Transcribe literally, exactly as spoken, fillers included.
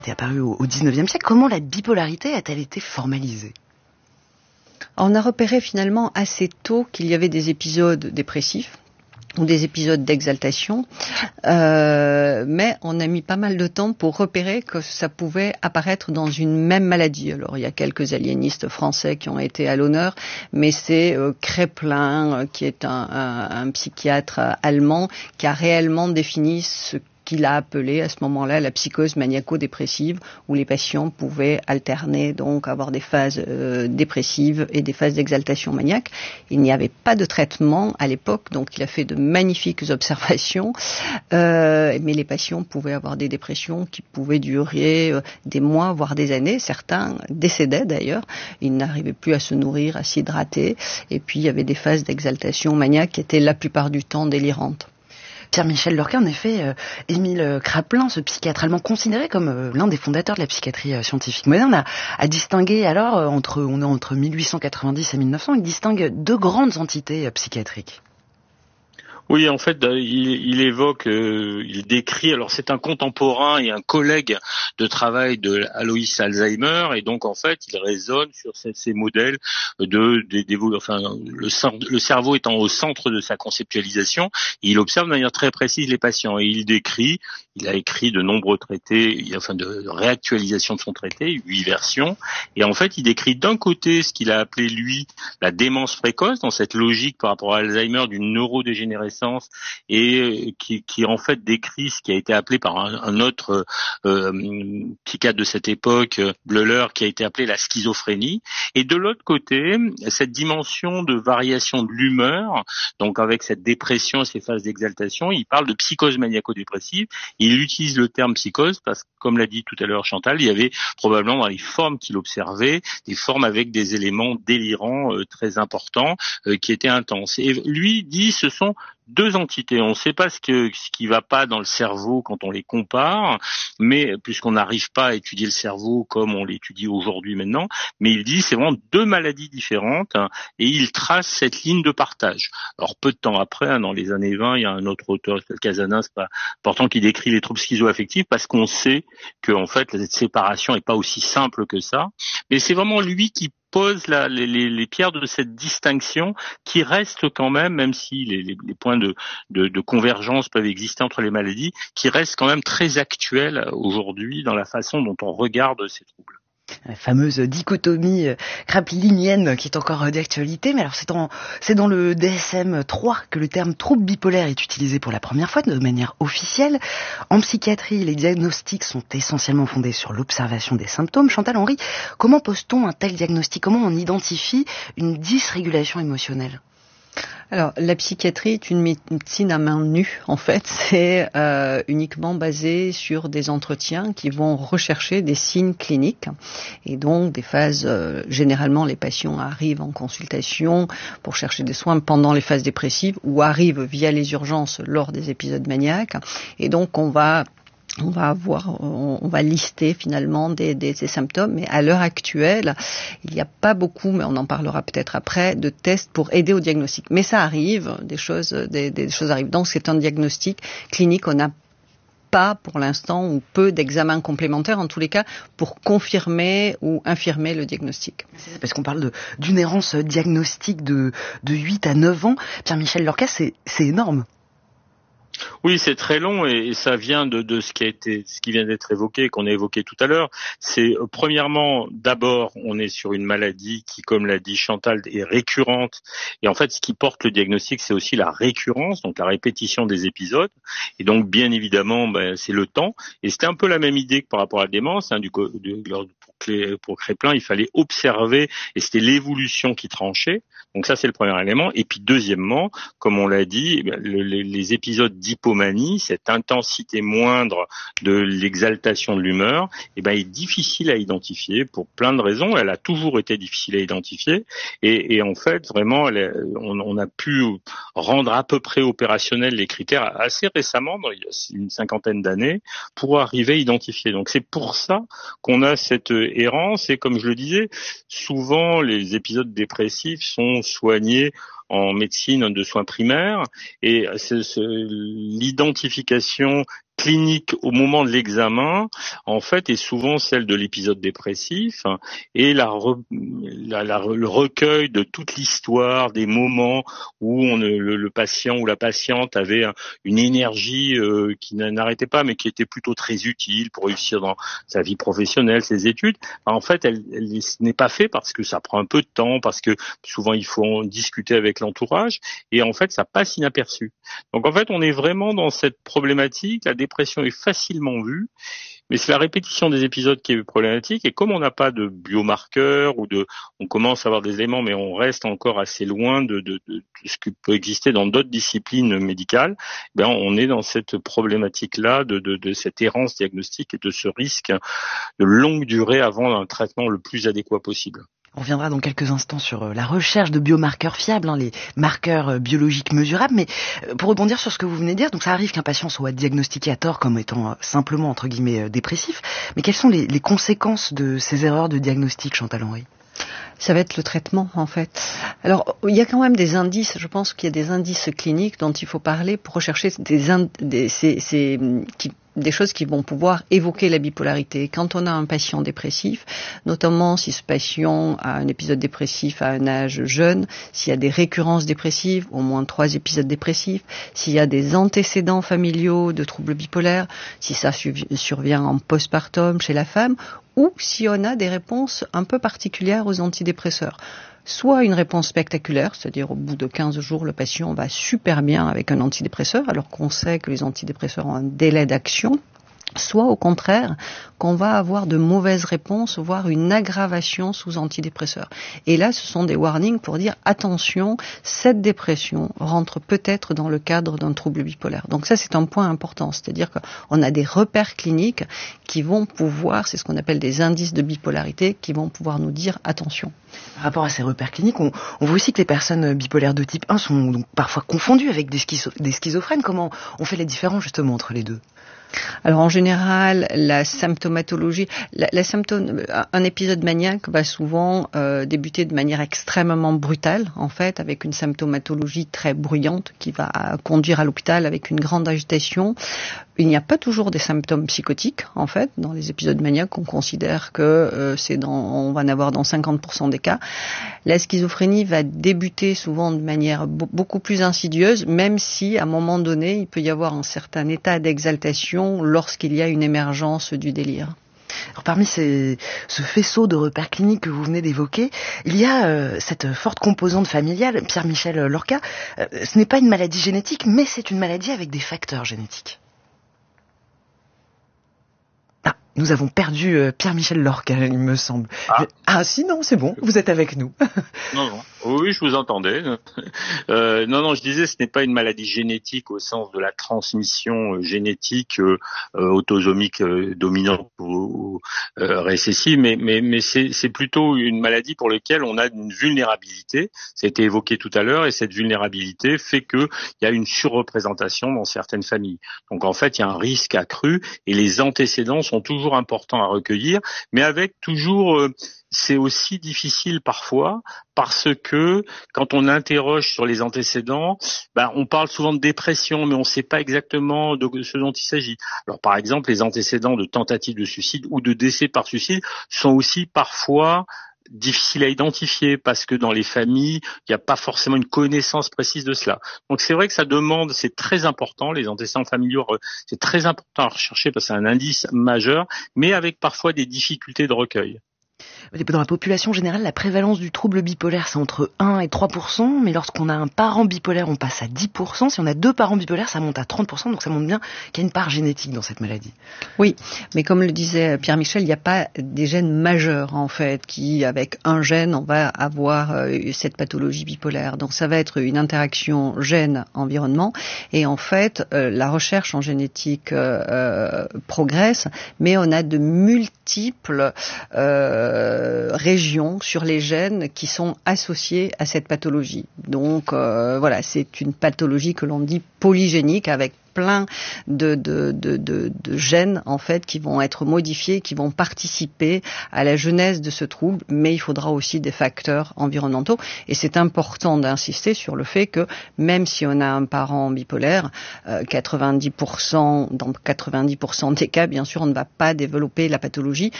C'est apparu au, au dix-neuvième siècle. Comment la bipolarité a-t-elle été formalisée ? On a repéré finalement assez tôt qu'il y avait des épisodes dépressifs ou des épisodes d'exaltation, euh, mais on a mis pas mal de temps pour repérer que ça pouvait apparaître dans une même maladie. Alors il y a quelques aliénistes français qui ont été à l'honneur, mais c'est euh, Kraepelin, euh, qui est un, un, un psychiatre euh, allemand, qui a réellement défini ce qu'il a appelé à ce moment-là la psychose maniaco-dépressive, où les patients pouvaient alterner, donc avoir des phases euh, dépressives et des phases d'exaltation maniaque. Il n'y avait pas de traitement à l'époque, donc il a fait de magnifiques observations, euh, mais les patients pouvaient avoir des dépressions qui pouvaient durer euh, des mois, voire des années. Certains décédaient d'ailleurs, ils n'arrivaient plus à se nourrir, à s'hydrater, et puis il y avait des phases d'exaltation maniaque qui étaient la plupart du temps délirantes. Pierre-Michel Lorquin, en effet, euh, Émile Kraepelin, ce psychiatre allemand considéré comme euh, l'un des fondateurs de la psychiatrie euh, scientifique moderne, a, a distingué alors, euh, entre, on est entre mille huit cent quatre-vingt-dix et mille neuf cents, il distingue deux grandes entités euh, psychiatriques. Oui, en fait, il, il évoque, euh, il décrit. Alors, c'est un contemporain et un collègue de travail de Alois Alzheimer, et donc en fait, il raisonne sur ces, ces modèles de, de, de enfin, le, le cerveau étant au centre de sa conceptualisation. Et il observe de manière très précise les patients et il décrit. Il a écrit de nombreux traités, enfin de, de réactualisation de son traité, huit versions. Et en fait, il décrit d'un côté ce qu'il a appelé lui la démence précoce, dans cette logique par rapport à Alzheimer d'une neurodégénérescence, et qui, qui en fait décrit ce qui a été appelé par un, un autre euh, psychiatre de cette époque, Bleuler, qui a été appelé la schizophrénie. Et de l'autre côté, cette dimension de variation de l'humeur, donc avec cette dépression et ces phases d'exaltation, il parle de psychose maniaco-dépressive. Il utilise le terme psychose parce que, comme l'a dit tout à l'heure Chantal, il y avait probablement dans les formes qu'il observait des formes avec des éléments délirants euh, très importants euh, qui étaient intenses. Et lui dit ce sont deux entités. On ne sait pas ce, que, ce qui va pas dans le cerveau quand on les compare, mais puisqu'on n'arrive pas à étudier le cerveau comme on l'étudie aujourd'hui maintenant, mais il dit c'est vraiment deux maladies différentes, hein, et il trace cette ligne de partage. Alors peu de temps après, hein, dans les années vingt, il y a un autre auteur, Casanin, c'est pas important, qui décrit les troubles schizoaffectifs parce qu'on sait que en fait cette séparation est pas aussi simple que ça, mais c'est vraiment lui qui pose la, les, les, les pierres de cette distinction qui reste quand même, même si les, les, les points de, de, de convergence peuvent exister entre les maladies, qui reste quand même très actuelle aujourd'hui dans la façon dont on regarde ces troubles. La fameuse dichotomie kraepelinienne qui est encore d'actualité, mais alors c'est dans, c'est dans le D S M trois que le terme trouble bipolaire est utilisé pour la première fois de manière officielle. En psychiatrie, les diagnostics sont essentiellement fondés sur l'observation des symptômes. Chantal Henry, comment pose-t-on un tel diagnostic ? Comment on identifie une dysrégulation émotionnelle ? Alors, la psychiatrie est une médecine à main nue, en fait. C'est euh, uniquement basé sur des entretiens qui vont rechercher des signes cliniques. Et donc, des phases, euh, généralement, les patients arrivent en consultation pour chercher des soins pendant les phases dépressives ou arrivent via les urgences lors des épisodes maniaques. Et donc, on va... On va avoir, on va lister finalement des, des, des symptômes, mais à l'heure actuelle, il n'y a pas beaucoup, mais on en parlera peut-être après, de tests pour aider au diagnostic. Mais ça arrive, des choses, des, des choses arrivent. Donc c'est un diagnostic clinique. On n'a pas pour l'instant ou peu d'examens complémentaires, en tous les cas, pour confirmer ou infirmer le diagnostic. C'est parce qu'on parle de, d'une errance diagnostique de, de huit à neuf ans. Pierre-Michel Lorquin, c'est, c'est énorme. Oui, c'est très long et, et ça vient de, de ce qui a été, ce qui vient d'être évoqué, qu'on a évoqué tout à l'heure. C'est euh, premièrement, d'abord, on est sur une maladie qui, comme l'a dit Chantal, est récurrente. Et en fait, ce qui porte le diagnostic, c'est aussi la récurrence, donc la répétition des épisodes. Et donc, bien évidemment, ben, c'est le temps. Et c'était un peu la même idée que par rapport à la démence. Hein, du, du, pour Kraepelin, il fallait observer, et c'était l'évolution qui tranchait. Donc ça, c'est le premier élément. Et puis deuxièmement, comme on l'a dit, le, les, les épisodes d'hypomanie, cette intensité moindre de l'exaltation de l'humeur, eh ben, est difficile à identifier pour plein de raisons. Elle a toujours été difficile à identifier. Et, et en fait, vraiment, elle est, on, on a pu rendre à peu près opérationnels les critères assez récemment, dans une cinquantaine d'années, pour arriver à identifier. Donc c'est pour ça qu'on a cette errance. Et comme je le disais, souvent les épisodes dépressifs sont soignés en médecine de soins primaires, et c'est, c'est, l'identification clinique au moment de l'examen, en fait, est souvent celle de l'épisode dépressif et la, re, la, la le recueil de toute l'histoire, des moments où on, le, le patient ou la patiente avait une énergie euh, qui n'arrêtait pas, mais qui était plutôt très utile pour réussir dans sa vie professionnelle, ses études. En fait, elle, elle ce n'est pas fait parce que ça prend un peu de temps, parce que souvent il faut en discuter avec l'entourage, et en fait, ça passe inaperçu. Donc en fait, on est vraiment dans cette problématique. La dépression est facilement vue, mais c'est la répétition des épisodes qui est problématique. Et comme on n'a pas de biomarqueurs ou de, on commence à avoir des éléments, mais on reste encore assez loin de, de, de, de ce qui peut exister dans d'autres disciplines médicales. Ben on est dans cette problématique-là de, de, de cette errance diagnostique et de ce risque de longue durée avant un traitement le plus adéquat possible. On reviendra dans quelques instants sur la recherche de biomarqueurs fiables, hein, les marqueurs biologiques mesurables, mais pour rebondir sur ce que vous venez de dire, donc ça arrive qu'un patient soit diagnostiqué à tort comme étant simplement, entre guillemets, dépressif, mais quelles sont les, les conséquences de ces erreurs de diagnostic, Chantal Henry ? Ça va être le traitement, en fait. Alors, il y a quand même des indices, je pense qu'il y a des indices cliniques dont il faut parler pour rechercher des, ind- des, ces, ces, qui, des choses qui vont pouvoir évoquer la bipolarité. Quand on a un patient dépressif, notamment si ce patient a un épisode dépressif à un âge jeune, s'il y a des récurrences dépressives, au moins trois épisodes dépressifs, s'il y a des antécédents familiaux de troubles bipolaires, si ça survient en postpartum chez la femme, ou si on a des réponses un peu particulières aux antidépresseurs. Soit une réponse spectaculaire, c'est-à-dire au bout de quinze jours, le patient va super bien avec un antidépresseur, alors qu'on sait que les antidépresseurs ont un délai d'action, soit au contraire, qu'on va avoir de mauvaises réponses, voire une aggravation sous antidépresseurs. Et là, ce sont des warnings pour dire attention, cette dépression rentre peut-être dans le cadre d'un trouble bipolaire. Donc ça, c'est un point important, c'est-à-dire qu'on a des repères cliniques qui vont pouvoir, c'est ce qu'on appelle des indices de bipolarité, qui vont pouvoir nous dire attention. Par rapport à ces repères cliniques, on, on voit aussi que les personnes bipolaires de type un sont donc parfois confondues avec des, schizo- des schizophrènes. Comment on fait la différence justement entre les deux ? Alors en général, la symptomatologie, la, la symptôme, un épisode maniaque va souvent euh, débuter de manière extrêmement brutale, en fait, avec une symptomatologie très bruyante qui va conduire à l'hôpital avec une grande agitation. Il n'y a pas toujours des symptômes psychotiques, en fait, dans les épisodes maniaques. On considère que euh, c'est dans, on va en avoir dans cinquante pour cent des cas. La schizophrénie va débuter souvent de manière b- beaucoup plus insidieuse, même si, à un moment donné, il peut y avoir un certain état d'exaltation lorsqu'il y a une émergence du délire. Alors, parmi ces, ce faisceau de repères cliniques que vous venez d'évoquer, il y a euh, cette forte composante familiale. Pierre-Michel Lorca, euh, ce n'est pas une maladie génétique, mais c'est une maladie avec des facteurs génétiques. Ah, nous avons perdu euh, Pierre-Michel Lorca, il me semble. Ah. Je... ah si, non, c'est bon, vous êtes avec nous. Non, non. Oui, je vous entendais. Euh, non, non, je disais, ce n'est pas une maladie génétique au sens de la transmission euh, génétique euh, euh, autosomique euh, dominante ou, ou euh, récessive, mais, mais, mais c'est, c'est plutôt une maladie pour laquelle on a une vulnérabilité. Ça a été évoqué tout à l'heure, et cette vulnérabilité fait qu'il y a une surreprésentation dans certaines familles. Donc en fait, il y a un risque accru, et les antécédents sont toujours importants à recueillir, mais avec toujours... Euh, c'est aussi difficile parfois parce que quand on interroge sur les antécédents, ben on parle souvent de dépression, mais on ne sait pas exactement de ce dont il s'agit. Alors par exemple, les antécédents de tentative de suicide ou de décès par suicide sont aussi parfois difficiles à identifier parce que dans les familles, il n'y a pas forcément une connaissance précise de cela. Donc c'est vrai que ça demande, c'est très important, les antécédents familiaux, c'est très important à rechercher parce que c'est un indice majeur, mais avec parfois des difficultés de recueil. Dans la population générale, la prévalence du trouble bipolaire, c'est entre un et trois pour cent, mais lorsqu'on a un parent bipolaire, on passe à dix pour cent. Si on a deux parents bipolaires, ça monte à trente pour cent, donc ça montre bien qu'il y a une part génétique dans cette maladie. Oui, mais comme le disait Pierre-Michel, il n'y a pas des gènes majeurs, en fait, qui, avec un gène, on va avoir euh, cette pathologie bipolaire. Donc ça va être une interaction gène-environnement, et en fait, euh, la recherche en génétique euh, euh, progresse, mais on a de multiples... Euh, régions sur les gènes qui sont associés à cette pathologie. Donc euh, voilà, c'est une pathologie que l'on dit polygénique avec plein de, de, de, de, de gènes en fait qui vont être modifiés, qui vont participer à la genèse de ce trouble, mais il faudra aussi des facteurs environnementaux. Et c'est important d'insister sur le fait que même si on a un parent bipolaire, euh, quatre-vingt-dix pour cent, dans quatre-vingt-dix pour cent des cas, bien sûr, on ne va pas développer la pathologie,